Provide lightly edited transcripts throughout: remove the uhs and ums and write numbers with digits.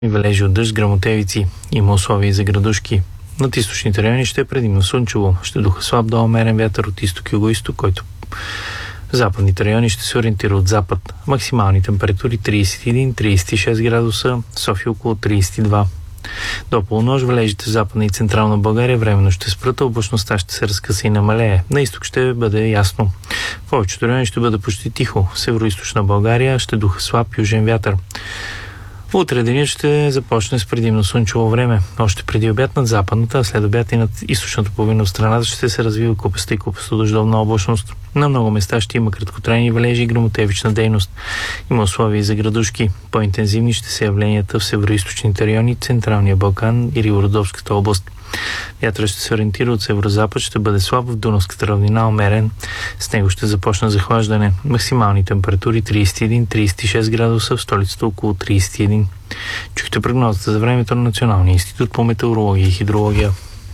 валежи от дъжд, гръмотевици. Има условия за градушки. Над източните райони ще е предимно слънчево. Ще духа слаб до умерен вятър от изток и югоизток, който в западните райони ще се ориентира от запад. Максимални температури 31-36 градуса, София около 32. До полунощ валежите в Западна и Централна България временно ще спрат, облачността ще се разкъса и намалее. На изток ще бъде ясно. В повечето райони ще бъде почти тихо. В североизточна България ще духа слаб южен вятър. Утре денят ще започне с предимно слънчево време. Още преди обяд над западната, а след обяд и над източната половина от страната ще се развива купеста и купесто-дъждовна облачност. На много места ще има краткотрайни валежи и гръмотевична дейност. Има условия за градушки. По-интензивни ще са явленията в североизточните райони, Централния Балкан и Ривнодолската област. Вятърът ще се ориентира от северозапад, ще бъде слаб, в Дунавската равнина умерен. С него ще започне захлаждане. Максимални температури 31-36 градуса, в столицата около 31. Чухте прогнозата за времето на Националния институт по метеорология и хидрология.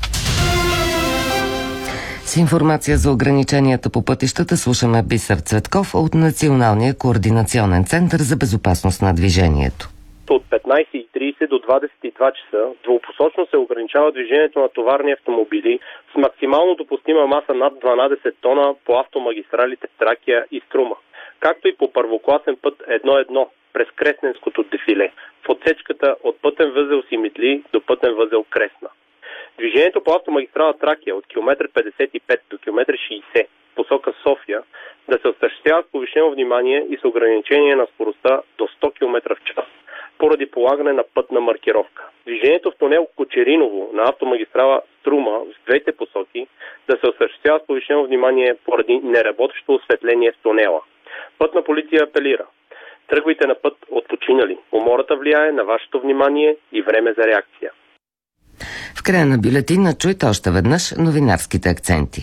С информация за ограниченията по пътищата слушаме Бисер Цветков от Националния координационен център за безопасност на движението. От 15:30 до 22 часа двупосочно се ограничава движението на товарни автомобили с максимално допустима маса над 12 тона по автомагистралите Тракия и Струма, както и по първокласен път 1-1 през Кресненското дефиле в отсечката от пътен възел Симитли до пътен възел Кресна. Движението по автомагистрала Тракия от км 55 до км 60 посока София да се осъществява с повишено внимание и с ограничение на скоростта до 100 км в час поради полагане на пътна маркировка. Движението в тунел Кочериново на автомагистрала Струма в двете посоки да се осъществява с повишено внимание поради неработещо осветление в тунела. Пътна полиция апелира: тръгвайте на път отпочинали. Умората влияе на вашето внимание и време за реакция. В края на бюлетина чуйте още веднъж новинарските акценти.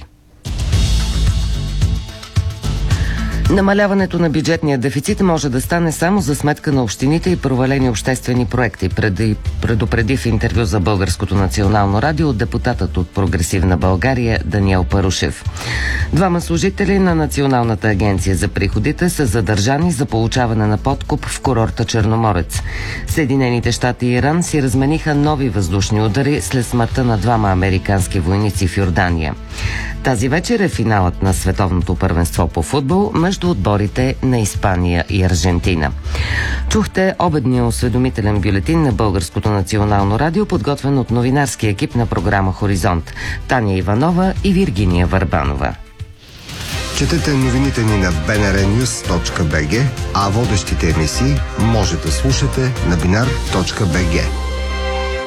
Намаляването на бюджетния дефицит може да стане само за сметка на общините и провалени обществени проекти, предупреди в интервю за Българското национално радио депутатът от Прогресивна България Даниел Парушев. Двама служители на Националната агенция за приходите са задържани за получаване на подкуп в курорта Черноморец. Съединените щати и Иран си размениха нови въздушни удари след смъртта на двама американски войници в Йордания. Тази вечер е финалът на Световното първенство по футбол между отборите на Испания и Аржентина. Чухте обедния осведомителен бюлетин на Българското национално радио, подготвен от новинарския екип на програма Хоризонт Таня Иванова и Виргиния Върбанова. Четете новините ни на bnrnews.bg, а водещите емисии може да слушате на binar.bg.